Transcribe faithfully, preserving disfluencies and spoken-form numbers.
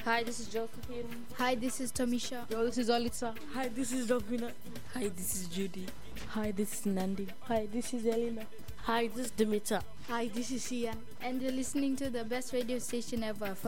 Hi, this is Josephine. Hi, this is Tamisha. Yo, this is Olitza. Hi, this is Dovina. Hi, this is Judy. Hi, this is Nandi. Hi, this is Elena. Hi, this is Dimitra. Hi, this is Ian. And you're listening to the best radio station ever.